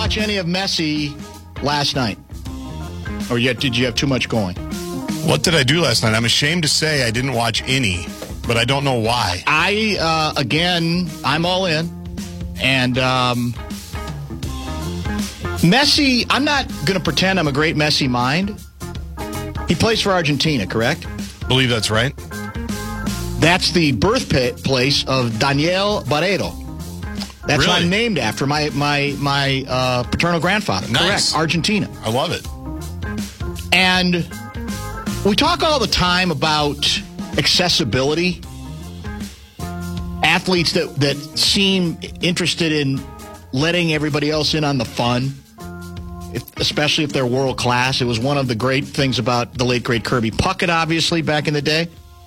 watch any of Messi last night? Or yet did you have too much going? What did I do last night? I'm ashamed to say I didn't watch any, but I don't know why. I'm all in. And Messi, I'm not going to pretend I'm a great Messi mind. He plays for Argentina, correct? Believe that's right. That's the birthplace of Daniel Barreiro. That's Really? what I'm named after, my paternal grandfather. Nice. Correct, Argentina. I love it. And we talk all the time about accessibility. Athletes that seem interested in letting everybody else in on the fun, especially if they're world class. It was one of the great things about the late, great Kirby Puckett, obviously, back in the day.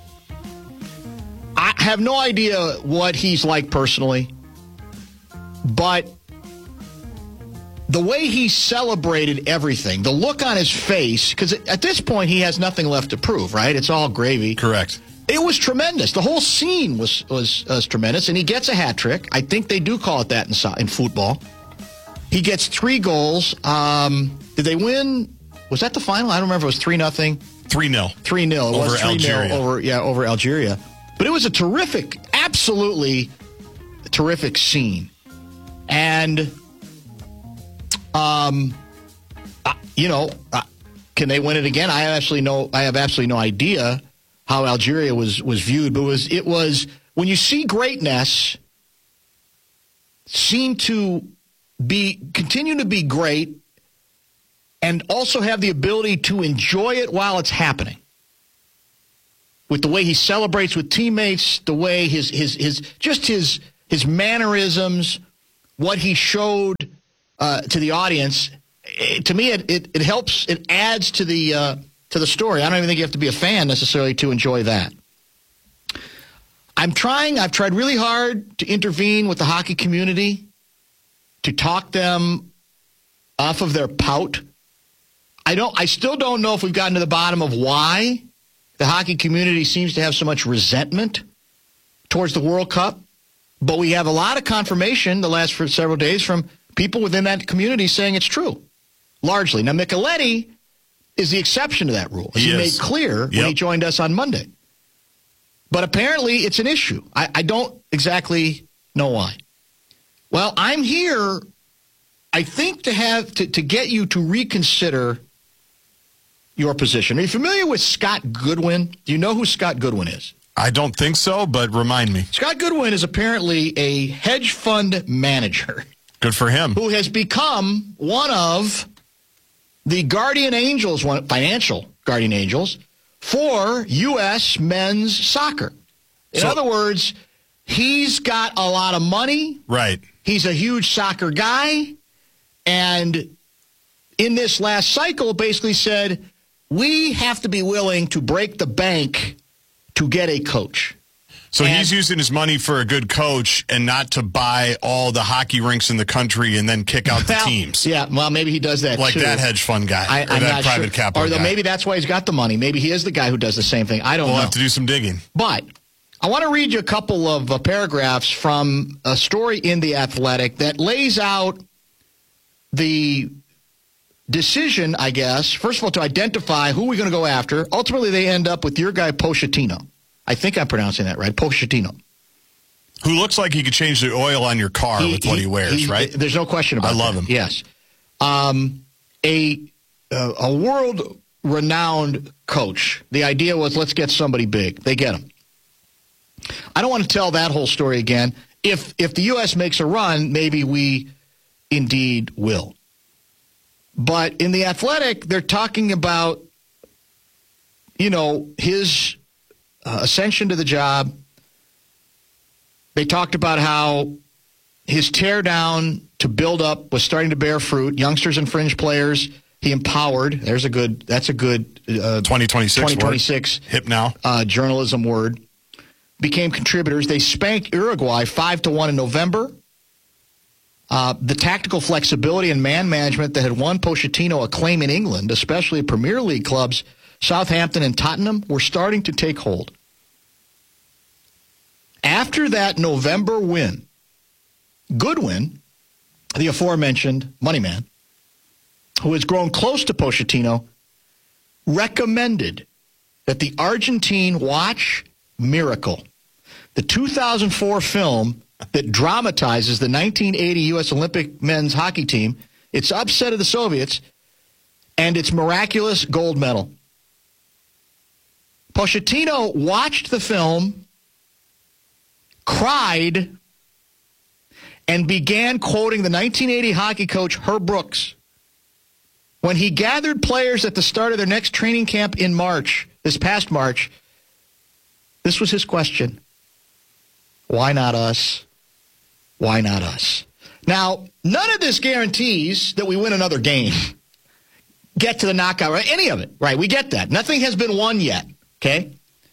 I have no idea what he's like personally, but the way he celebrated everything, the look on his face, because at this point he has nothing left to prove, right? It's all gravy. Correct. It was tremendous. The whole scene was tremendous, and he gets a hat trick. I think they do call it that in football. He gets 3 goals. Did they win? Was that the final? I don't remember. It was 3-0. 3-0. 3-0. It Over was 3-0 Algeria. over Algeria. But it was a terrific, absolutely terrific scene. And, can they win it again? I have absolutely no idea how Algeria was viewed, but it was when you see greatness seem to continue to be great and also have the ability to enjoy it while it's happening. With the way he celebrates with teammates, the way his mannerisms, what he showed to the audience, to me it helps. It adds to the story. I don't even think you have to be a fan necessarily to enjoy that. I've tried really hard to intervene with the hockey community, to talk them off of their pout. I still don't know if we've gotten to the bottom of why the hockey community seems to have so much resentment towards the World Cup, but we have a lot of confirmation the last several days from people within that community saying it's true, largely. Now, Micheletti is the exception to that rule, as he made clear when he joined us on Monday. But apparently it's an issue. I don't exactly know why. Well, I'm here, I think, to get you to reconsider your position. Are you familiar with Scott Goodwin? Do you know who Scott Goodwin is? I don't think so, but remind me. Scott Goodwin is apparently a hedge fund manager. Good for him. Who has become one of the guardian angels, financial guardian angels, for U.S. men's soccer. In other words, he's got a lot of money. Right. He's a huge soccer guy. And in this last cycle, basically said, we have to be willing to break the bank to get a coach. So he's using his money for a good coach and not to buy all the hockey rinks in the country and then kick out the teams. Yeah, well, maybe he does that like too. That hedge fund guy or I'm that not private capital guy. Or maybe that's why he's got the money. Maybe he is the guy who does the same thing. I don't know. We'll have to do some digging. But I want to read you a couple of paragraphs from a story in The Athletic that lays out the decision, I guess, first of all, to identify who we're going to go after. Ultimately, they end up with your guy, Pochettino. I think I'm pronouncing that right, Pochettino. Who looks like he could change the oil on your car with what he wears, right? There's no question about that. I love him. Yes. A world-renowned coach. The idea was, let's get somebody big. They get him. I don't want to tell that whole story again. If the U.S. makes a run, maybe we indeed will. But in The Athletic, they're talking about, his ascension to the job. They talked about how his teardown to build up was starting to bear fruit. Youngsters and fringe players he empowered. That's a good 2026 hip now journalism word. Became contributors. They spanked Uruguay 5-1 in November. The tactical flexibility and man management that had won Pochettino a claim in England, especially Premier League clubs Southampton and Tottenham, were starting to take hold. After that November win, Goodwin the aforementioned money man, who has grown close to Pochettino, recommended that the Argentine watch Miracle, the 2004 film that dramatizes the 1980 U.S. Olympic men's hockey team, its upset of the Soviets, and its miraculous gold medal. Pochettino watched the film, cried, and began quoting the 1980 hockey coach Herb Brooks. When he gathered players at the start of their next training camp in March, this past March, this was his question. Why not us? Why not us? Now, none of this guarantees that we win another game, get to the knockout, right? Any of it, right? We get that. Nothing has been won yet, okay?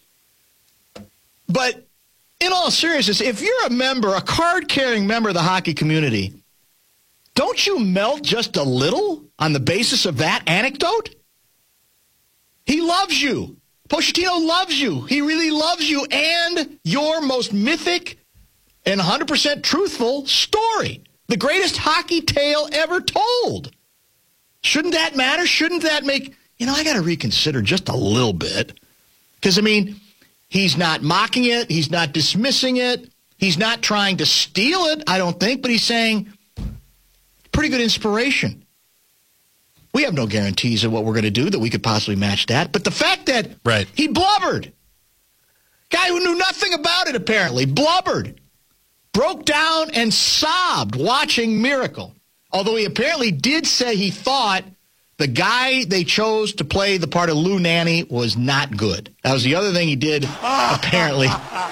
But in all seriousness, if you're a member, a card-carrying member of the hockey community, don't you melt just a little on the basis of that anecdote? He loves you. Pochettino loves you. He really loves you and your most mythic and 100% truthful story. The greatest hockey tale ever told. Shouldn't that matter? Shouldn't that make, I got to reconsider just a little bit. Because, he's not mocking it. He's not dismissing it. He's not trying to steal it, I don't think. But he's saying, pretty good inspiration. We have no guarantees of what we're going to do that we could possibly match that. But the fact that he blubbered, guy who knew nothing about it apparently, blubbered, broke down and sobbed watching Miracle. Although he apparently did say he thought the guy they chose to play the part of Lou Nanny was not good. That was the other thing he did apparently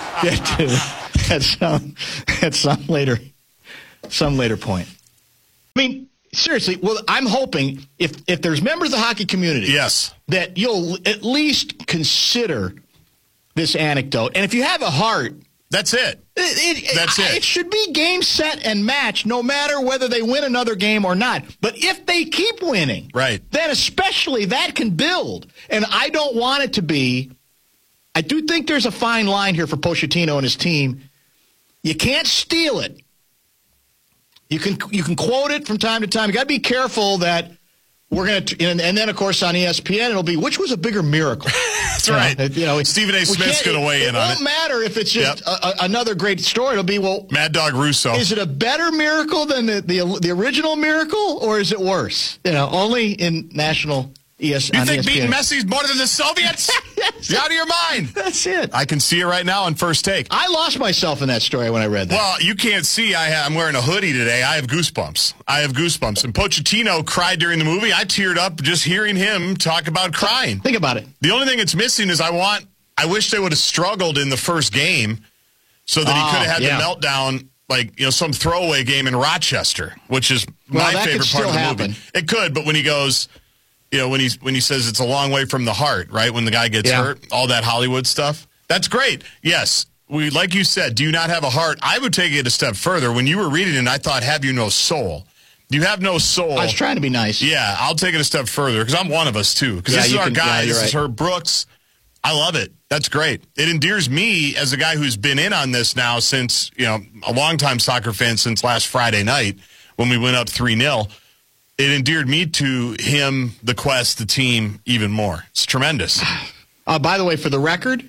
at some later point. Seriously, well, I'm hoping if there's members of the hockey community, yes, that you'll at least consider this anecdote. And if you have a heart, that's it. That's it. It should be game, set, and match, no matter whether they win another game or not. But if they keep winning, then especially that can build. And I don't want it to be. I do think there's a fine line here for Pochettino and his team. You can't steal it. You can quote it from time to time. You got to be careful that we're going to, and then of course on ESPN it'll be which was a bigger miracle. That's right. Stephen A. Smith's going to weigh in on it. It won't matter if it's just another great story. It'll be Mad Dog Russo. Is it a better miracle than the original miracle, or is it worse? Only in national ESPN. You think beating Messi's more than the Soviets? You're out of your mind. That's it. I can see it right now on First Take. I lost myself in that story when I read that. Well, you can't see. I'm wearing a hoodie today. I have goosebumps. And Pochettino cried during the movie. I teared up just hearing him talk about crying. Think about it. The only thing that's missing is I wish they would have struggled in the first game so that he could have had the meltdown like some throwaway game in Rochester, which is my favorite part of the movie. It could, but when he goes... when he says it's a long way from the heart, right? When the guy gets hurt, all that Hollywood stuff. That's great. Yes. Like you said, do you not have a heart? I would take it a step further. When you were reading it, I thought, have you no soul? You have no soul. I was trying to be nice. Yeah, I'll take it a step further because I'm one of us too. Because this is our guy. This is Herb Brooks. I love it. That's great. It endears me as a guy who's been in on this now since, a longtime soccer fan since last Friday night when we went up 3-0. It endeared me to him, the Quest, the team, even more. It's tremendous. By the way, for the record,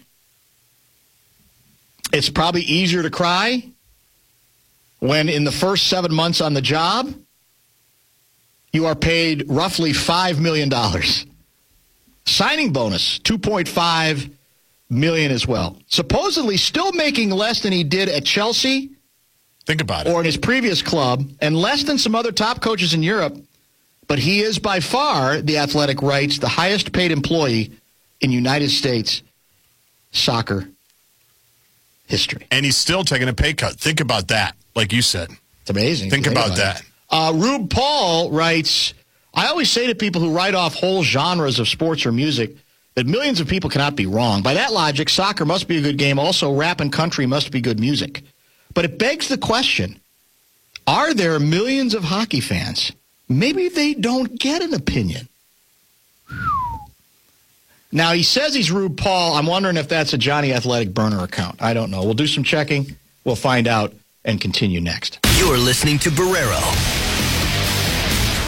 it's probably easier to cry when in the first 7 months on the job, you are paid roughly $5 million. Signing bonus, $2.5 million as well. Supposedly still making less than he did at Chelsea. Think about it. Or in his previous club, and less than some other top coaches in Europe. But he is by far, The Athletic writes, the highest paid employee in United States soccer history. And he's still taking a pay cut. Think about that, like you said. It's amazing. Think about that. Rube Paul writes, I always say to people who write off whole genres of sports or music that millions of people cannot be wrong. By that logic, soccer must be a good game. Also, rap and country must be good music. But it begs the question, are there millions of hockey fans? Maybe they don't get an opinion. Now, he says he's Rube Paul. I'm wondering if that's a Johnny Athletic burner account. I don't know. We'll do some checking. We'll find out and continue next. You're listening to Barrero.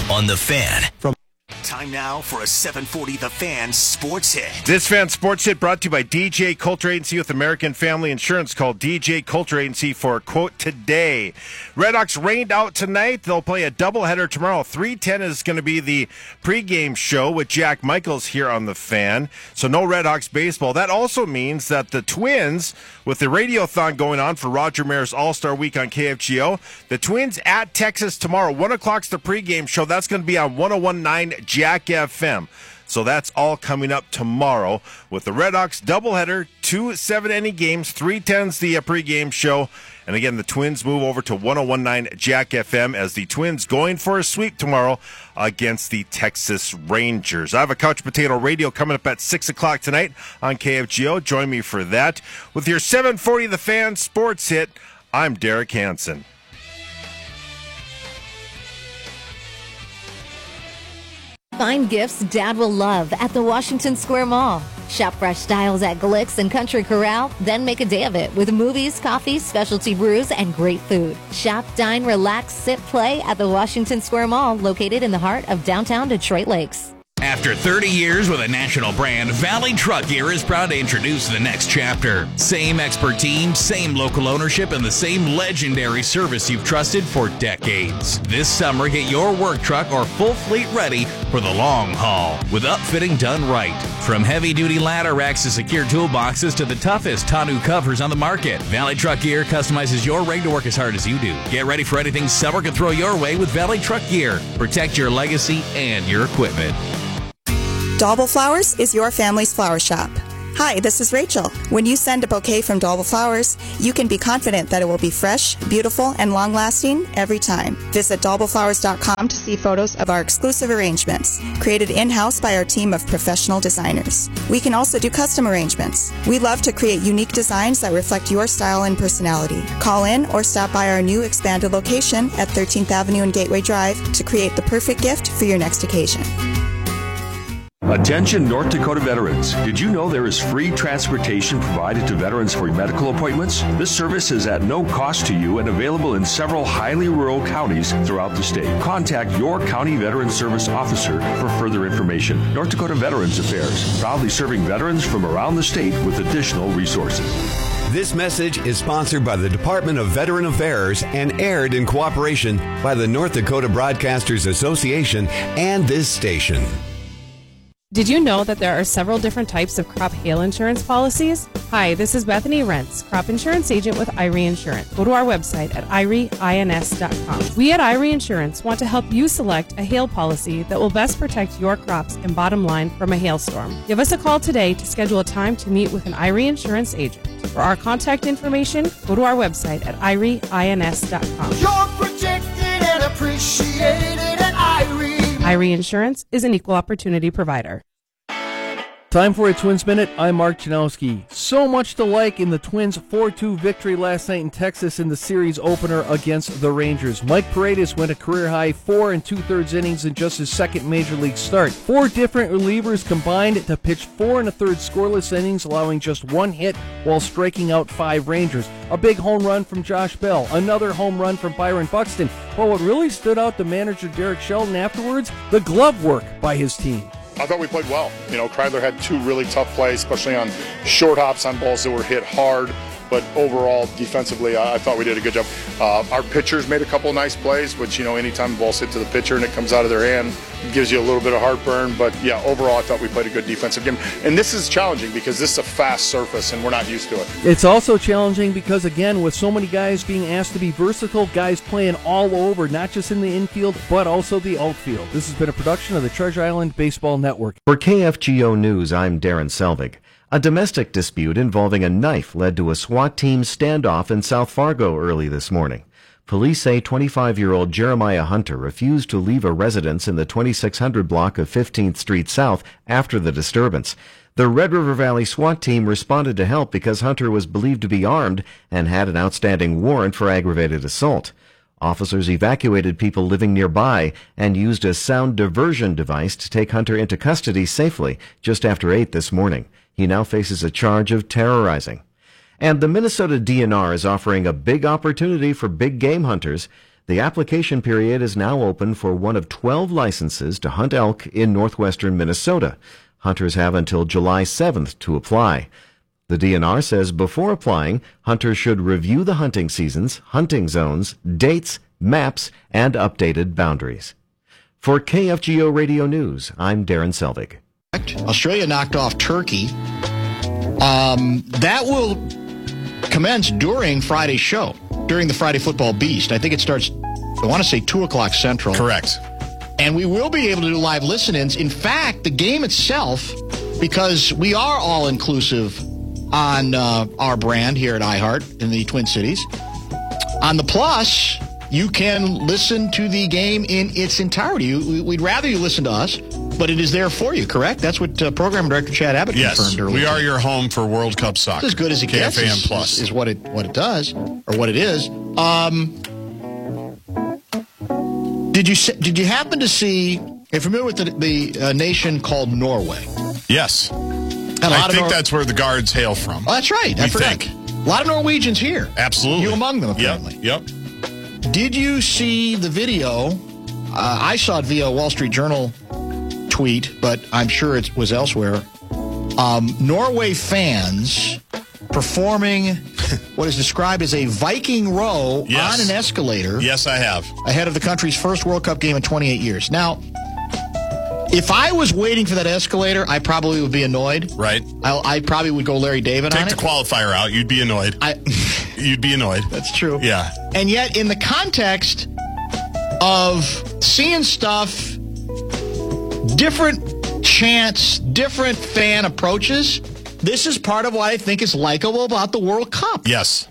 on The Fan. Time now for a 740 The Fan Sports Hit. This Fan Sports Hit brought to you by DJ Coulter Agency with American Family Insurance. Call DJ Coulter Agency for a quote today. Redhawks rained out tonight. They'll play a doubleheader tomorrow. 3:10 is going to be the pregame show with Jack Michaels here on The Fan. So no Redhawks baseball. That also means that the Twins, with the radiothon going on for Roger Mayr's All-Star Week on KFGO, the Twins at Texas tomorrow. 1 o'clock's the pregame show. That's going to be on 101.9 Jack FM. So that's all coming up tomorrow with the Redhawks doubleheader, 2 7-inning games, 3:10's the pregame show. And again, the Twins move over to 101.9 Jack FM as the Twins going for a sweep tomorrow against the Texas Rangers. I have a Couch Potato Radio coming up at 6 o'clock tonight on KFGO. Join me for that. With your 740 The Fan Sports Hit, I'm Derek Hansen. Find gifts Dad will love at the Washington Square Mall. Shop fresh styles at Glick's and Country Corral, then make a day of it with movies, coffee, specialty brews, and great food. Shop, dine, relax, sit, play at the Washington Square Mall, located in the heart of downtown Detroit Lakes. After 30 years with a national brand, Valley Truck Gear is proud to introduce the next chapter. Same expert team, same local ownership, and the same legendary service you've trusted for decades. This summer, get your work truck or full fleet ready for the long haul with upfitting done right. From heavy-duty ladder racks to secure toolboxes to the toughest tonneau covers on the market, Valley Truck Gear customizes your rig to work as hard as you do. Get ready for anything summer can throw your way with Valley Truck Gear. Protect your legacy and your equipment. Dauble Flowers is your family's flower shop. Hi, this is Rachel. When you send a bouquet from Dauble Flowers, you can be confident that it will be fresh, beautiful, and long-lasting every time. Visit daubleflowers.com to see photos of our exclusive arrangements, created in-house by our team of professional designers. We can also do custom arrangements. We love to create unique designs that reflect your style and personality. Call in or stop by our new expanded location at 13th Avenue and Gateway Drive to create the perfect gift for your next occasion. Attention North Dakota veterans. Did you know there is free transportation provided to veterans for medical appointments? This service is at no cost to you and available in several highly rural counties throughout the state. Contact your county veteran service officer for further information. North Dakota Veterans Affairs, proudly serving veterans from around the state with additional resources. This message is sponsored by the Department of Veteran Affairs and aired in cooperation by the North Dakota Broadcasters Association and this station. Did you know that there are several different types of crop hail insurance policies? Hi, this is Bethany Rentz, crop insurance agent with Irie Insurance. Go to our website at irieins.com. We at Irie Insurance want to help you select a hail policy that will best protect your crops and bottom line from a hailstorm. Give us a call today to schedule a time to meet with an Irie Insurance agent. For our contact information, go to our website at irieins.com. You're protected and appreciated at Irie. Irie Insurance is an equal opportunity provider. Time for a Twins Minute. I'm Mark Janowski. So much to like in the Twins' 4-2 victory last night in Texas in the series opener against the Rangers. Mike Paredes went a career-high 4 2/3 innings in just his second major league start. 4 different relievers combined to pitch 4 1/3 scoreless innings, allowing just 1 hit while striking out 5 Rangers. A big home run from Josh Bell, another home run from Byron Buxton. But what really stood out to manager Derek Shelton afterwards, the glove work by his team. I thought we played well. You know, Kreidler had 2 really tough plays, especially on short hops on balls that were hit hard. But overall, defensively, I thought we did a good job. Our pitchers made a couple of nice plays, which, you know, anytime the ball's hit to the pitcher and it comes out of their hand, it gives you a little bit of heartburn. But, yeah, overall, I thought we played a good defensive game. And this is challenging because this is a fast surface and we're not used to it. It's also challenging because, again, with so many guys being asked to be versatile, guys playing all over, not just in the infield, but also the outfield. This has been a production of the Treasure Island Baseball Network. For KFGO News, I'm Darren Selvig. A domestic dispute involving a knife led to a SWAT team standoff in South Fargo early this morning. Police say 25-year-old Jeremiah Hunter refused to leave a residence in the 2600 block of 15th Street South after the disturbance. The Red River Valley SWAT team responded to help because Hunter was believed to be armed and had an outstanding warrant for aggravated assault. Officers evacuated people living nearby and used a sound diversion device to take Hunter into custody safely just after 8 this morning. He now faces a charge of terrorizing. And the Minnesota DNR is offering a big opportunity for big game hunters. The application period is now open for one of 12 licenses to hunt elk in northwestern Minnesota. Hunters have until July 7th to apply. The DNR says before applying, hunters should review the hunting seasons, hunting zones, dates, maps, and updated boundaries. For KFGO Radio News, I'm Darren Selvig. Australia knocked off Turkey. That will commence during Friday's show, during the Friday Football Beast. I think it starts, I want to say 2 o'clock Central. Correct. And we will be able to do live listen-ins. In fact, the game itself, because we are all-inclusive on our brand here at iHeart in the Twin Cities, on the Plus, you can listen to the game in its entirety. We'd rather you listen to us, but it is there for you, correct? That's what Program Director Chad Abbott confirmed earlier. We are your home for World Cup soccer. It's as good as it gets. KFAN Plus is what it does, or what it is. Did you happen to see? You're familiar with the nation called Norway? Yes. I think that's where the guards hail from. Oh, that's right. I forgot. A lot of Norwegians here. Absolutely. You among them, apparently. Yep. Did you see the video? I saw it via Wall Street Journal tweet, but I'm sure it was elsewhere. Norway fans performing what is described as a Viking row on an escalator. Yes, I have. Ahead of the country's first World Cup game in 28 years. Now, if I was waiting for that escalator, I probably would be annoyed. Right. I probably would go Larry David on it. Take the qualifier out. You'd be annoyed. You'd be annoyed. That's true. Yeah. And yet, in the context of seeing stuff, different chants, different fan approaches, this is part of what I think is likable about the World Cup. Yes.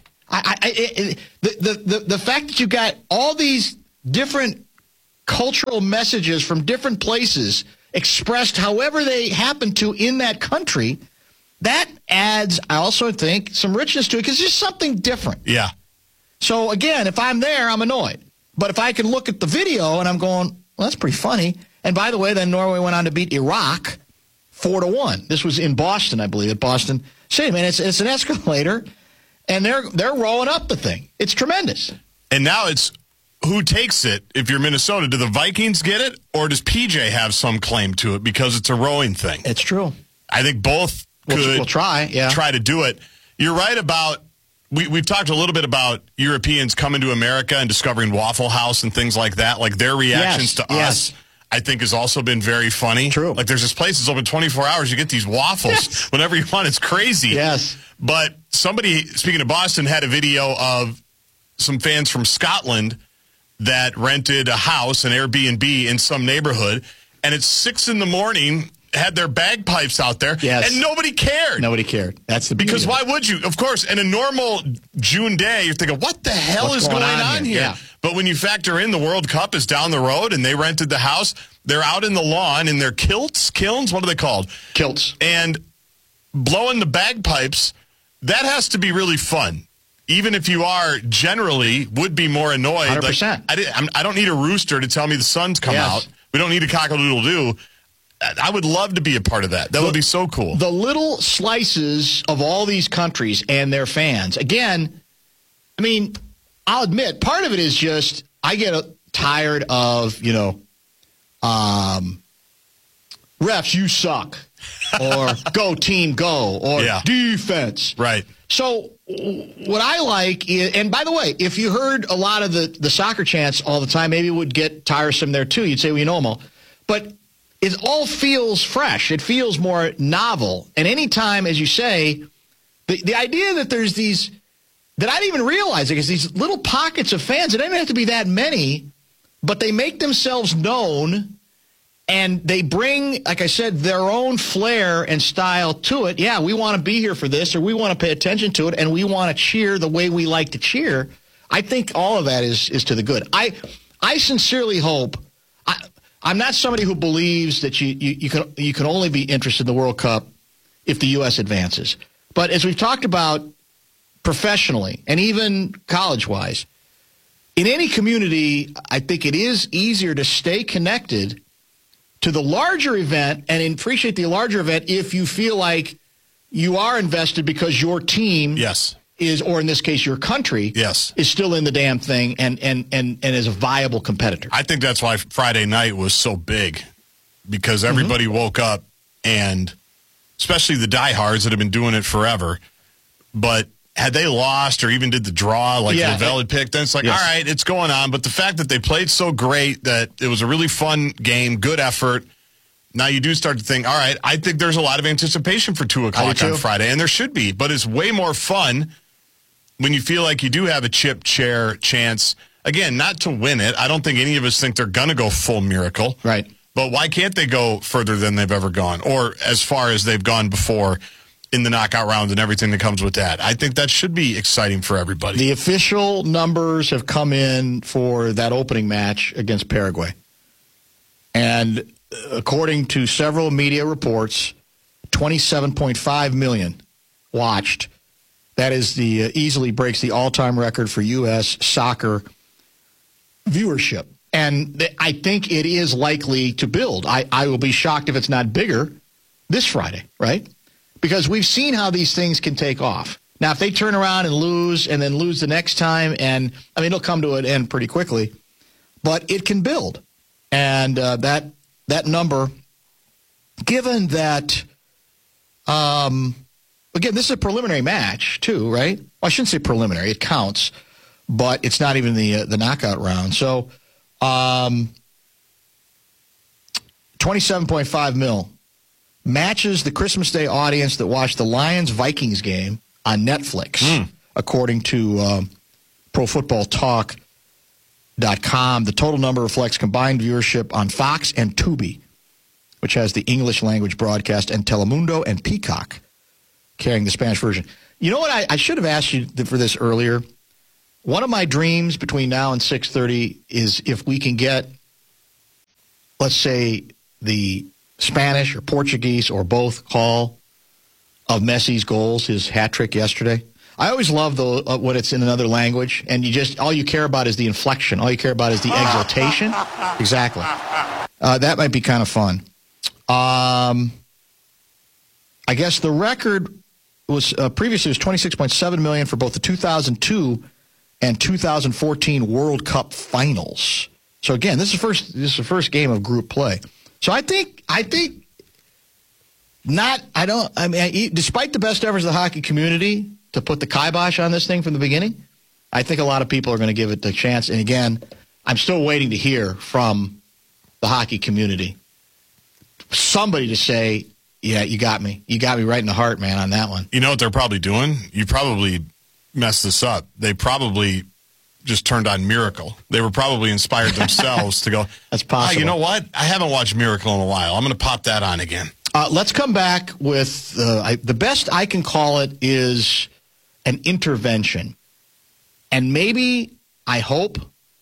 The fact that you got all these different cultural messages from different places expressed however they happen to in that country, that adds, I also think, some richness to it because it's just something different. Yeah. So, again, if I'm there, I'm annoyed. But if I can look at the video and I'm going, well, that's pretty funny. And by the way, then Norway went on to beat Iraq 4-1. This was in Boston, I believe, at Boston City. Man, it's an escalator, and they're rolling up the thing. It's tremendous. And now it's who takes it if you're Minnesota? Do the Vikings get it, or does PJ have some claim to it because it's a rowing thing? It's true. I think both could we'll try to do it. You're right about, we've talked a little bit about Europeans coming to America and discovering Waffle House and things like that. Like their reactions to us, I think, has also been very funny. True. Like there's this place that's open 24 hours. You get these waffles whenever you want. It's crazy. Yes. But somebody, speaking of Boston, had a video of some fans from Scotland that rented a house, an Airbnb in some neighborhood, and it's 6 a.m, had their bagpipes out there, and nobody cared. Nobody cared. That's the because why would you? Of course, in a normal June day, you're thinking, what the hell is going on here? Yeah. But when you factor in the World Cup is down the road and they rented the house, they're out in the lawn in their kilns, what are they called? Kilts. And blowing the bagpipes, that has to be really fun. Even if you are generally would be more annoyed. 100%. Like, I don't need a rooster to tell me the sun's come out. We don't need a cock-a-doodle-doo. I would love to be a part of that. That would be so cool. The little slices of all these countries and their fans. Again, I mean, I'll admit, part of it is just I get tired of, refs, you suck. Or go team go. Or defense. Right. So what I like is, and by the way, if you heard a lot of the soccer chants all the time, maybe it would get tiresome there too. You'd say, well, you know them all. But it all feels fresh. It feels more novel. And anytime, as you say, the idea that there's these, that I didn't even realize it, because these little pockets of fans, it doesn't have to be that many, but they make themselves known and they bring, like I said, their own flair and style to it. Yeah, we want to be here for this, or we want to pay attention to it, and we want to cheer the way we like to cheer. I think all of that is to the good. I sincerely hope. I'm not somebody who believes that you can only be interested in the World Cup if the U.S. advances. But as we've talked about professionally and even college-wise, in any community, I think it is easier to stay connected to the larger event and appreciate the larger event if you feel like you are invested because your team is, or in this case, your country, yes, is still in the damn thing and is a viable competitor. I think that's why Friday night was so big, because everybody woke up, and especially the diehards that have been doing it forever. But had they lost or even did the draw like Lavelle had picked, then it's like, all right, it's going on. But the fact that they played so great, that it was a really fun game, good effort, now you do start to think, all right, I think there's a lot of anticipation for 2 o'clock on Friday, and there should be. But it's way more fun when you feel like you do have a chip chair chance. Again, not to win it. I don't think any of us think they're going to go full miracle. Right. But why can't they go further than they've ever gone, or as far as they've gone before in the knockout rounds and everything that comes with that? I think that should be exciting for everybody. The official numbers have come in for that opening match against Paraguay. And according to several media reports, 27.5 million watched. That is easily breaks the all-time record for U.S. soccer viewership. And I think it is likely to build. I will be shocked if it's not bigger this Friday, right? Because we've seen how these things can take off. Now, if they turn around and lose the next time, and I mean, it'll come to an end pretty quickly, but it can build. And that number, given that, again, this is a preliminary match too, right? Well, I shouldn't say preliminary; it counts, but it's not even the knockout round. So, 27.5 mil matches the Christmas Day audience that watched the Lions-Vikings game on Netflix, according to Pro Football Talk.com. The total number reflects combined viewership on Fox and Tubi, which has the English language broadcast, and Telemundo and Peacock carrying the Spanish version. You know what? I should have asked you for this earlier. One of my dreams between now and 6:30 is if we can get, let's say, the Spanish or Portuguese or both call of Messi's goals, his hat trick yesterday. I always love when it's in another language, and all you care about is the inflection. All you care about is the exaltation. Exactly. That might be kind of fun. I guess the record was previously was $26.7 million for both the 2002 and 2014 World Cup finals. So again, this is the first game of group play. So I think despite the best efforts of the hockey community to put the kibosh on this thing from the beginning, I think a lot of people are going to give it the chance. And again, I'm still waiting to hear from the hockey community. Somebody to say, yeah, you got me. You got me right in the heart, man, on that one. You know what they're probably doing? You probably messed this up. They probably just turned on Miracle. They were probably inspired themselves to go, that's possible. You know what? I haven't watched Miracle in a while. I'm going to pop that on again. Let's come back with the best I can call it is an intervention. And maybe, I hope,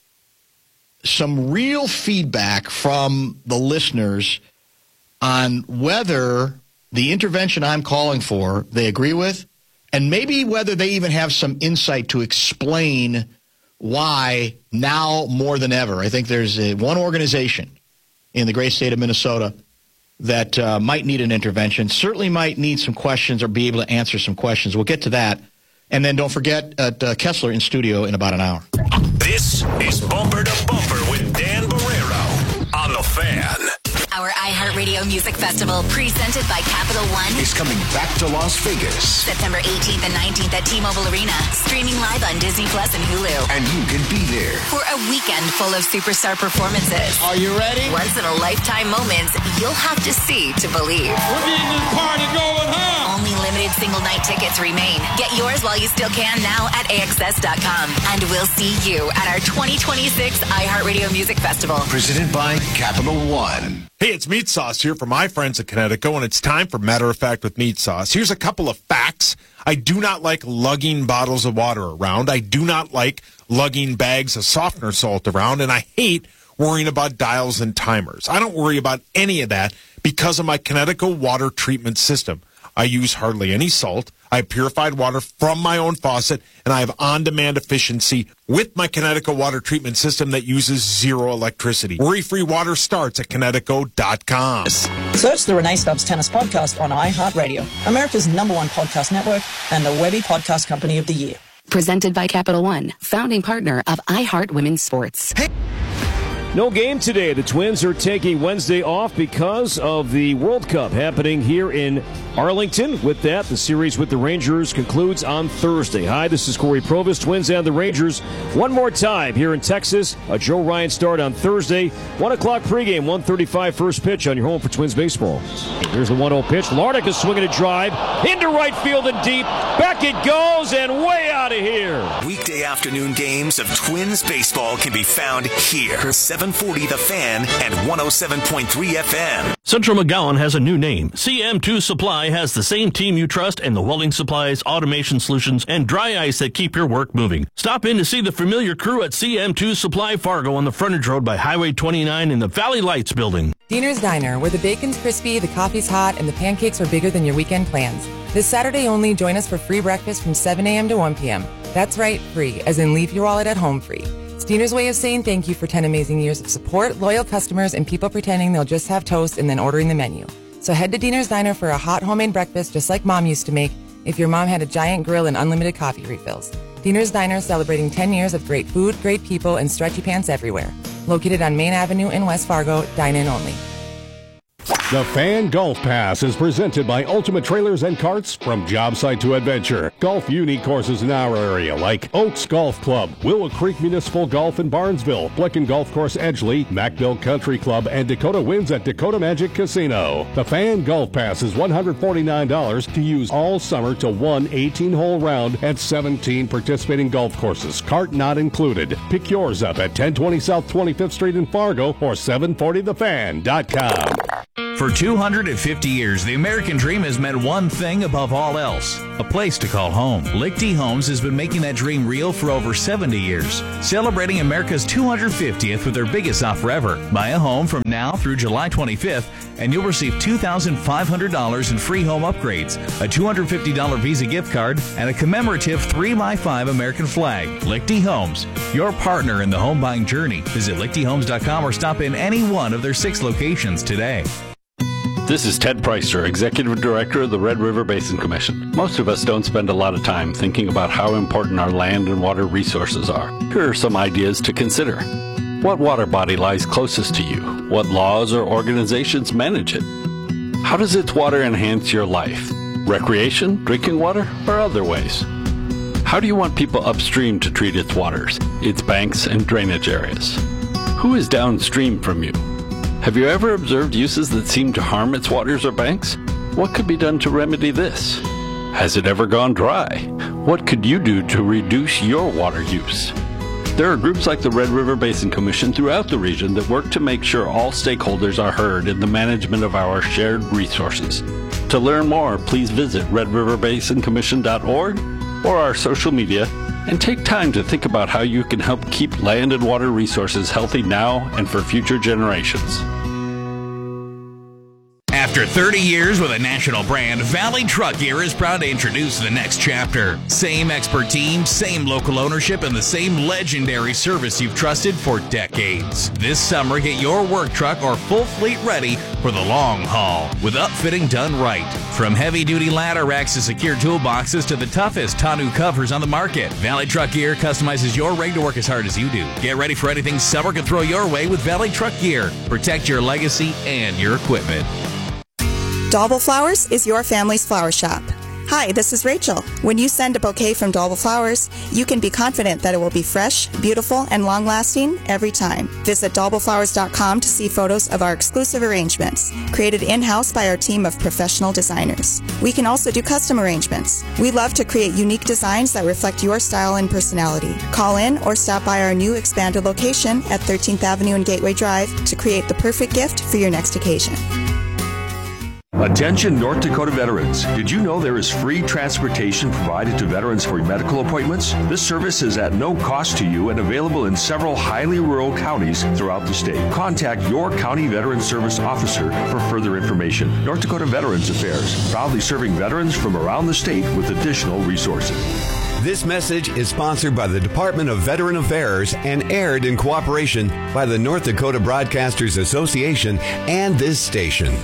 some real feedback from the listeners on whether the intervention I'm calling for they agree with, and maybe whether they even have some insight to explain why now more than ever. I think there's one organization in the great state of Minnesota that might need an intervention, certainly might need some questions or be able to answer some questions. We'll get to that. And then don't forget Kessler in studio in about an hour. This is Bumper to Bumper with Dan Barrero on The Fan. Our iHeartRadio Music Festival, presented by Capital One, is coming back to Las Vegas. September 18th and 19th at T-Mobile Arena. Streaming live on Disney Plus and Hulu. And you can be there for a weekend full of superstar performances. Are you ready? Once-in-a-lifetime moments you'll have to see to believe. We're getting this party going, huh? Only limited single-night tickets remain. Get yours while you still can now at AXS.com. And we'll see you at our 2026 iHeartRadio Music Festival. Presented by Capital One. Hey, it's Meat Sauce here from my friends at Connecticut, and it's time for Matter of Fact with Meat Sauce. Here's a couple of facts. I do not like lugging bottles of water around. I do not like lugging bags of softener salt around, and I hate worrying about dials and timers. I don't worry about any of that because of my Connecticut water treatment system. I use hardly any salt. I have purified water from my own faucet, and I have on-demand efficiency with my Kinetico water treatment system that uses zero electricity. Worry-free water starts at Kinetico.com. Search the Renee Stubbs Tennis Podcast on iHeartRadio, America's #1 podcast network and the Webby Podcast Company of the Year. Presented by Capital One, founding partner of iHeart Women's Sports. Hey. No game today. The Twins are taking Wednesday off because of the World Cup happening here in Arlington. With that, the series with the Rangers concludes on Thursday. Hi, this is Corey Provis. Twins and the Rangers one more time here in Texas. A Joe Ryan start on Thursday. 1 o'clock pregame, 1:35 first pitch on your home for Twins baseball. Here's the 1-0 pitch. Larnach is swinging a drive into right field and deep. Back it goes and way out of here. Weekday afternoon games of Twins baseball can be found here. 740 The Fan and 107.3 FM. Central McGowan has a new name. CM2 Supply has the same team you trust and the welding supplies, automation solutions, and dry ice that keep your work moving. Stop in to see the familiar crew at CM2 Supply Fargo on the frontage road by Highway 29 in the Valley Lights building. Diener's Diner, where the bacon's crispy, the coffee's hot, and the pancakes are bigger than your weekend plans. This Saturday only, join us for free breakfast from 7 a.m. to 1 p.m. That's right, free, as in leave your wallet at home free. It's Diener's way of saying thank you for 10 amazing years of support, loyal customers, and people pretending they'll just have toast and then ordering the menu. So head to Diener's Diner for a hot homemade breakfast just like Mom used to make if your mom had a giant grill and unlimited coffee refills. Diener's Diner celebrating 10 years of great food, great people, and stretchy pants everywhere. Located on Main Avenue in West Fargo, dine-in only. The Fan Golf Pass is presented by Ultimate Trailers and Carts. From job site to adventure, golf unique courses in our area like Oaks Golf Club, Willow Creek Municipal Golf in Barnesville, Blicken Golf Course Edgeley, Macville Country Club, and Dakota Winds at Dakota Magic Casino. The Fan Golf Pass is $149 to use all summer to one 18-hole round at 17 participating golf courses, cart not included. Pick yours up at 1020 South 25th Street in Fargo or 740thefan.com. For 250 years, the American dream has meant one thing above all else: a place to call home. Lichty Homes has been making that dream real for over 70 years, celebrating America's 250th with their biggest offer ever. Buy a home from now through July 25th, and you'll receive $2,500 in free home upgrades, a $250 Visa gift card, and a commemorative 3x5 American flag. Lichty Homes, your partner in the home buying journey. Visit lichtyhomes.com or stop in any one of their 6 locations today. This is Ted Preister, Executive Director of the Red River Basin Commission. Most of us don't spend a lot of time thinking about how important our land and water resources are. Here are some ideas to consider. What water body lies closest to you? What laws or organizations manage it? How does its water enhance your life? Recreation, drinking water, or other ways? How do you want people upstream to treat its waters, its banks and drainage areas? Who is downstream from you? Have you ever observed uses that seem to harm its waters or banks? What could be done to remedy this? Has it ever gone dry? What could you do to reduce your water use? There are groups like the Red River Basin Commission throughout the region that work to make sure all stakeholders are heard in the management of our shared resources. To learn more, please visit redriverbasincommission.org or our social media, and take time to think about how you can help keep land and water resources healthy now and for future generations. After 30 years with a national brand, Valley Truck Gear is proud to introduce the next chapter. Same expert team, same local ownership, and the same legendary service you've trusted for decades. This summer, get your work truck or full fleet ready for the long haul with upfitting done right. From heavy-duty ladder racks to secure toolboxes to the toughest tonneau covers on the market, Valley Truck Gear customizes your rig to work as hard as you do. Get ready for anything summer can throw your way with Valley Truck Gear. Protect your legacy and your equipment. Dalbel Flowers is your family's flower shop. Hi, this is Rachel. When you send a bouquet from Dalbel Flowers, you can be confident that it will be fresh, beautiful, and long-lasting every time. Visit dalbelflowers.com to see photos of our exclusive arrangements, created in-house by our team of professional designers. We can also do custom arrangements. We love to create unique designs that reflect your style and personality. Call in or stop by our new expanded location at 13th Avenue and Gateway Drive to create the perfect gift for your next occasion. Attention North Dakota veterans. Did you know there is free transportation provided to veterans for medical appointments? This service is at no cost to you and available in several highly rural counties throughout the state. Contact your county veteran service officer for further information. North Dakota Veterans Affairs, proudly serving veterans from around the state with additional resources. This message is sponsored by the Department of Veteran Affairs and aired in cooperation by the North Dakota Broadcasters Association and this station.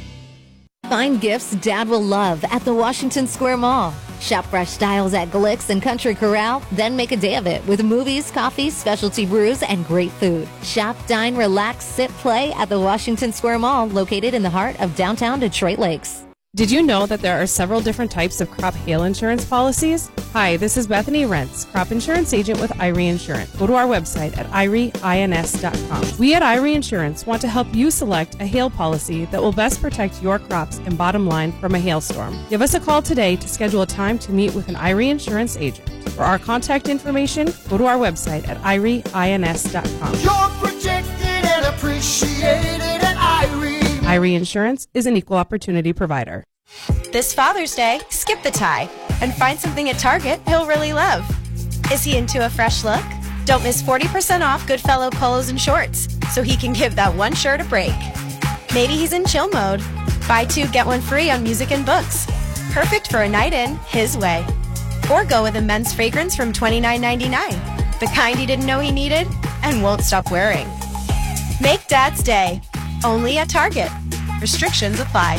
Find gifts Dad will love at the Washington Square Mall. Shop fresh styles at Glick's and Country Corral, then make a day of it with movies, coffee, specialty brews, and great food. Shop, dine, relax, sit, play at the Washington Square Mall, located in the heart of downtown Detroit Lakes. Did you know that there are several different types of crop hail insurance policies? Hi, this is Bethany Rentz, crop insurance agent with IRE Insurance. Go to our website at IREINS.com. We at IRE Insurance want to help you select a hail policy that will best protect your crops and bottom line from a hailstorm. Give us a call today to schedule a time to meet with an IRE Insurance agent. For our contact information, go to our website at IREINS.com. You're protected and appreciated at IRE. IRE Insurance is an equal opportunity provider. This Father's Day, skip the tie and find something at Target he'll really love. Is he into a fresh look? Don't miss 40% off Goodfellow polos and shorts so he can give that one shirt a break. Maybe he's in chill mode. Buy two, get one free on music and books. Perfect for a night in his way. Or go with a men's fragrance from $29.99, the kind he didn't know he needed and won't stop wearing. Make Dad's Day. Only at Target. Restrictions apply.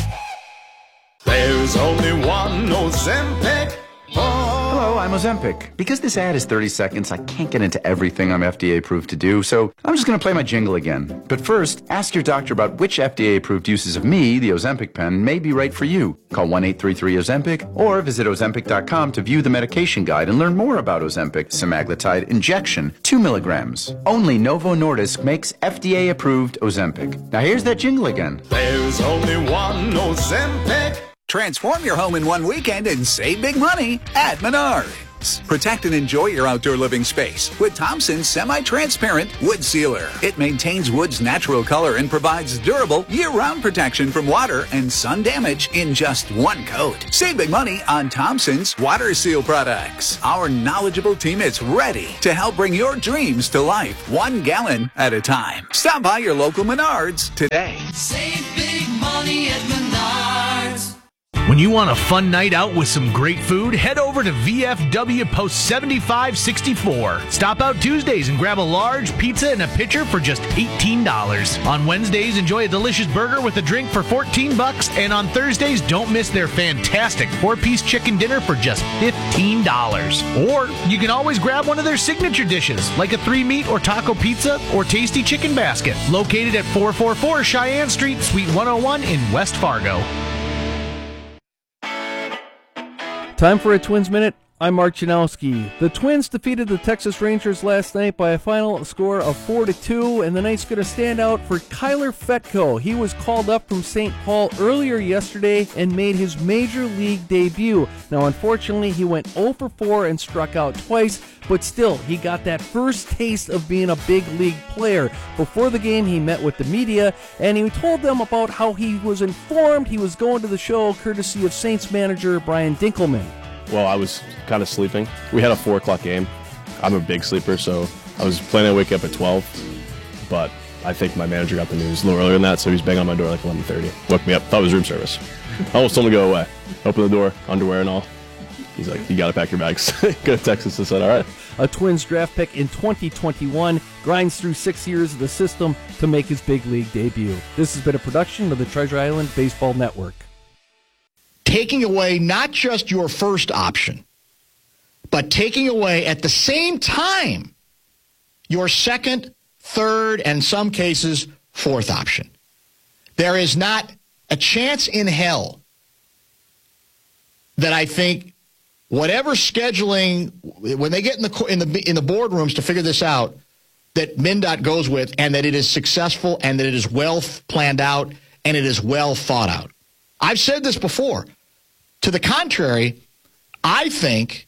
There's only one Ozempic. Hello, I'm Ozempic. Because this ad is 30 seconds, I can't get into everything I'm FDA approved to do, so I'm just going to play my jingle again. But first, ask your doctor about which FDA approved uses of me, the Ozempic pen, may be right for you. Call 1-833-OZEMPIC or visit Ozempic.com to view the medication guide and learn more about Ozempic semaglutide injection, 2 milligrams. Only Novo Nordisk makes FDA approved Ozempic. Now here's that jingle again. There's only one Ozempic. Transform your home in one weekend and save big money at Menards. Protect and enjoy your outdoor living space with Thompson's semi-transparent wood sealer. It maintains wood's natural color and provides durable year-round protection from water and sun damage in just one coat. Save big money on Thompson's water seal products. Our knowledgeable team is ready to help bring your dreams to life 1 gallon at a time. Stop by your local Menards today. Save big money at Menards. When you want a fun night out with some great food, head over to VFW Post 7564. Stop out Tuesdays and grab a large pizza and a pitcher for just $18. On Wednesdays, enjoy a delicious burger with a drink for $14. And on Thursdays, don't miss their fantastic 4-piece chicken dinner for just $15. Or you can always grab one of their signature dishes, like a 3-meat or taco pizza or tasty chicken basket, located at 444 Cheyenne Street, Suite 101 in West Fargo. Time for a Twins Minute. I'm Mark Janowski. The Twins defeated the Texas Rangers last night by a final score of 4-2, and the night's going to stand out for Kyler Fetko. He was called up from St. Paul earlier yesterday and made his major league debut. Now, unfortunately, he went 0 for 4 and struck out twice, but still, he got that first taste of being a big league player. Before the game, he met with the media, and he told them about how he was informed he was going to the show courtesy of Saints manager Brian Dinkelman. Well, I was kind of sleeping. We had a 4 o'clock game. I'm a big sleeper, so I was planning to wake up at 12. But I think my manager got the news a little earlier than that, so he's banging on my door like 11:30. Woke me up. Thought it was room service. I almost told him to go away. Open the door, underwear and all. He's like, you got to pack your bags. Go to Texas. I said, all right. A Twins draft pick in 2021 grinds through 6 years of the system to make his big league debut. This has been a production of the Treasure Island Baseball Network. Taking away not just your first option, but taking away at the same time your second, third, and some cases, fourth option. There is not a chance in hell that I think whatever scheduling, when they get in the boardrooms to figure this out, that MnDOT goes with, and that it is successful and that it is well planned out and it is well thought out. I've said this before. To the contrary, I think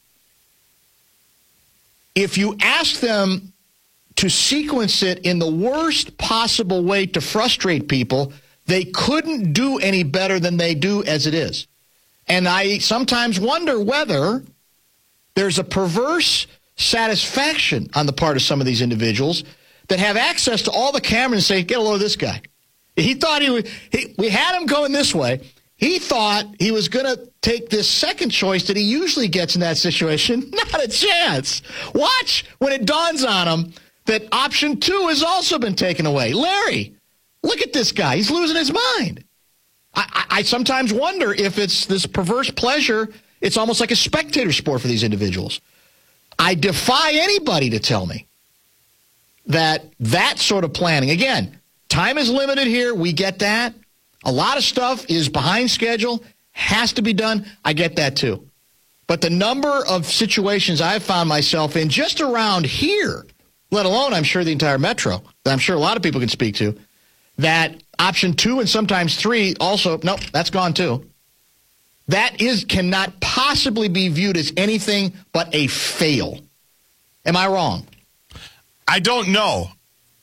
if you ask them to sequence it in the worst possible way to frustrate people, They couldn't do any better than they do as it is. And I sometimes wonder whether there's a perverse satisfaction on the part of some of these individuals that have access to all the cameras and say, get a load of this guy. He thought we had him going this way. He thought he was going to take this second choice that he usually gets in that situation. Not a chance. Watch when it dawns on him that option 2 has also been taken away. Larry, look at this guy. He's losing his mind. I sometimes wonder if it's this perverse pleasure. It's almost like a spectator sport for these individuals. I defy anybody to tell me that sort of planning. Again, time is limited here. We get that. A lot of stuff is behind schedule, has to be done. I get that too. But the number of situations I've found myself in just around here, let alone I'm sure the entire metro, that I'm sure a lot of people can speak to, that option 2 and sometimes 3 also, nope, that's gone too. That cannot possibly be viewed as anything but a fail. Am I wrong? I don't know.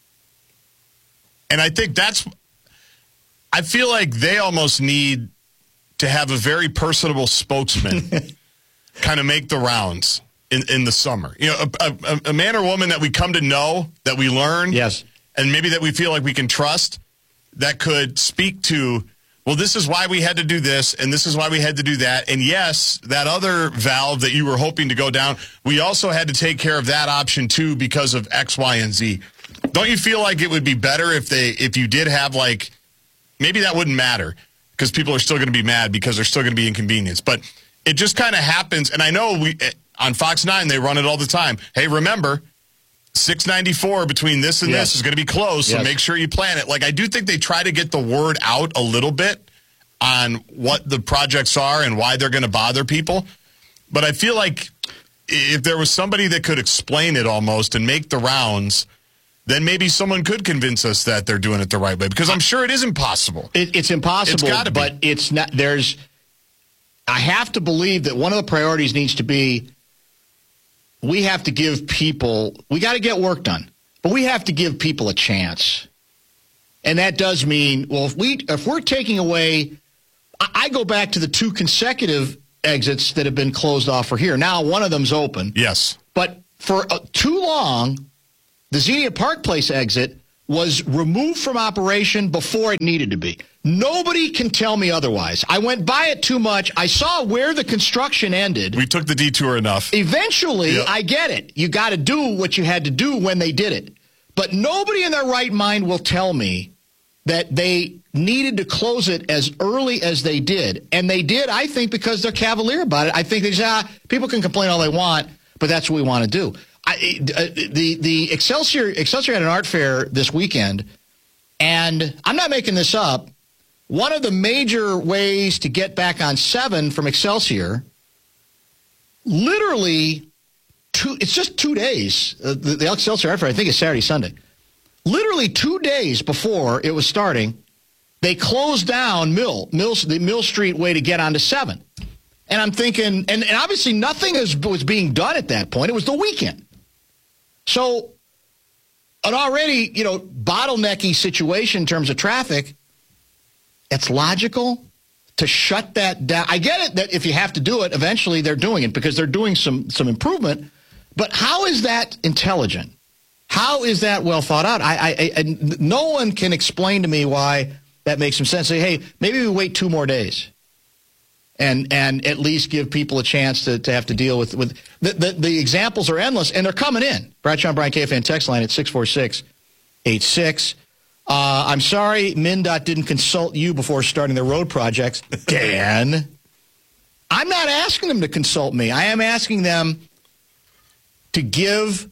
And I think I feel like they almost need to have a very personable spokesman kind of make the rounds in the summer. You know, a man or woman that we come to know, that we learn, yes, and maybe that we feel like we can trust, that could speak to, well, this is why we had to do this, and this is why we had to do that. And yes, that other valve that you were hoping to go down, we also had to take care of that option too because of X, Y, and Z. Don't you feel like it would be better if you did have like, maybe that wouldn't matter because people are still going to be mad because they're still going to be inconvenienced. But it just kind of happens. And I know on Fox 9, they run it all the time. Hey, remember, 694 between this and this is going to be close, so make sure you plan it. Like, I do think they try to get the word out a little bit on what the projects are and why they're going to bother people. But I feel like if there was somebody that could explain it almost and make the rounds, then maybe someone could convince us that they're doing it the right way. Because I'm sure it is impossible. It's impossible, it's gotta be. But it's not. I have to believe that one of the priorities needs to be we have to give people, we got to get work done, but we have to give people a chance. And that does mean, well, if we're taking away, I go back to the 2 consecutive exits that have been closed off for here. Now one of them's open. Yes. But for too long, the Xenia Park Place exit was removed from operation before it needed to be. Nobody can tell me otherwise. I went by it too much. I saw where the construction ended. We took the detour enough. Eventually, I get it. You got to do what you had to do when they did it. But nobody in their right mind will tell me that they needed to close it as early as they did. And they did, I think, because they're cavalier about it. I think they say, people can complain all they want, but that's what we want to do. The Excelsior had an art fair this weekend, and I'm not making this up. One of the major ways to get back on 7 from Excelsior, literally, it's just 2 days. The Excelsior art fair, I think, is Saturday, Sunday. Literally 2 days before it was starting, they closed down the Mill Street way to get onto 7. And I'm thinking, and obviously nothing was being done at that point. It was the weekend. So an already, bottlenecky situation in terms of traffic, it's logical to shut that down. I get it that if you have to do it, eventually they're doing it because they're doing some improvement. But how is that intelligent? How is that well thought out? No one can explain to me why that makes some sense. Say, hey, maybe we wait 2 more days. And at least give people a chance to have to deal with the examples are endless, and they're coming in. Bradshaw and Brian KFan text line at 646-86. I'm sorry MnDOT didn't consult you before starting their road projects. Dan, I'm not asking them to consult me. I am asking them to give,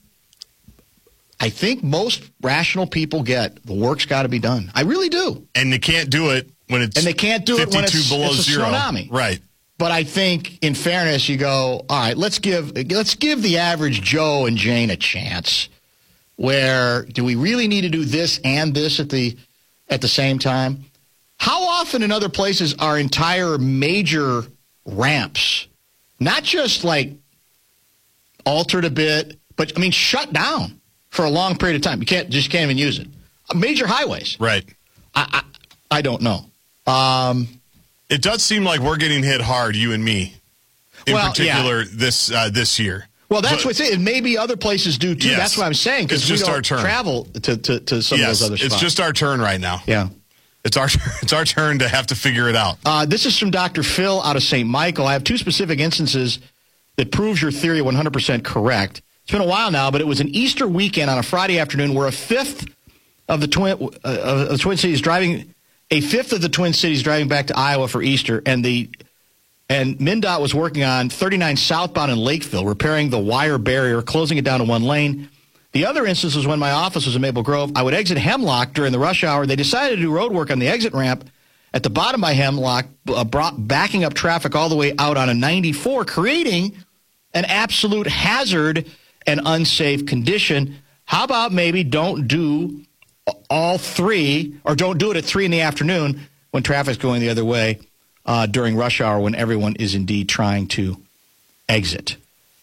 I think most rational people get, the work's got to be done. I really do. And they can't do it when it's 52 below zero. Tsunami. Right. But I think, in fairness, you go, all right, let's give the average Joe and Jane a chance. Where do we really need to do this and this at the same time? How often in other places are entire major ramps not just like altered a bit, but I mean shut down for a long period of time? You can't even use it. Major highways, right? I don't know. It does seem like we're getting hit hard, you and me, in particular this year. Well, that's what's it. And maybe other places do, too. Yes. That's what I'm saying, because we don't travel to some of those other spots. It's just our turn right now. Yeah. It's our turn to have to figure it out. This is from Dr. Phil out of St. Michael. I have 2 specific instances that proves your theory 100% correct. It's been a while now, but it was an Easter weekend on a Friday afternoon where a fifth of the Twin Cities driving back to Iowa for Easter, and MnDOT was working on 39 southbound in Lakeville, repairing the wire barrier, closing it down to one lane. The other instance was when my office was in Maple Grove. I would exit Hemlock during the rush hour. They decided to do road work on the exit ramp at the bottom by Hemlock, backing up traffic all the way out on a 94, creating an absolute hazard and unsafe condition. How about maybe don't do all 3, or don't do it at 3 in the afternoon when traffic's going the other way during rush hour when everyone is indeed trying to exit.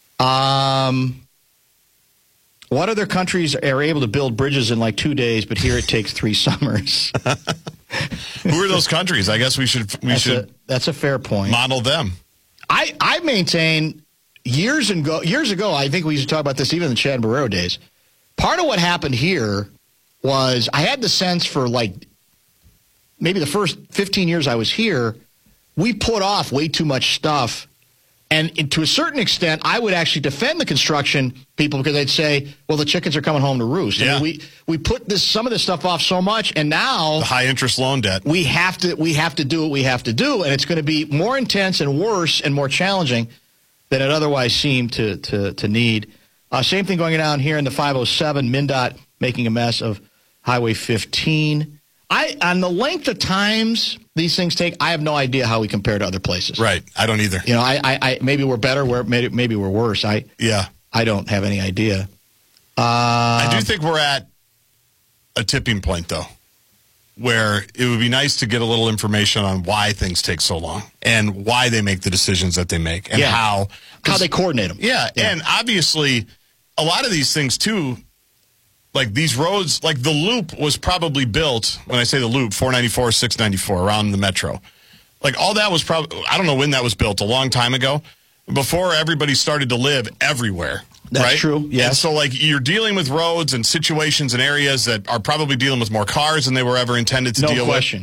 What other countries are able to build bridges in like 2 days, but here it takes 3 summers? Who are those countries? I guess we should. That's a fair point. Model them. I maintain years ago. I think we used to talk about this even in the Chad Barrero days. Part of what happened here was I had the sense for like maybe the first 15 years I was here, we put off way too much stuff. And to a certain extent, I would actually defend the construction people because they'd say, well, the chickens are coming home to roost. Yeah. I mean, we put some of this stuff off so much, and now the high interest loan debt. We have to do what we have to do, and it's going to be more intense and worse and more challenging than it otherwise seemed to need. Same thing going down here in the 507, MnDOT making a mess of Highway 15. On the length of times these things take, I have no idea how we compare to other places. Right. I don't either. You know, I maybe we're better, maybe we're worse. I don't have any idea. I do think we're at a tipping point, though, where it would be nice to get a little information on why things take so long and why they make the decisions that they make and how they coordinate them. Yeah, and obviously a lot of these things, too, like these roads, like the loop was probably built, when I say the loop, 494, 694, around the metro. Like all that was probably, I don't know when that was built, a long time ago, before everybody started to live everywhere. That's right? true, yes. And so like you're dealing with roads and situations and areas that are probably dealing with more cars than they were ever intended to deal with. No question.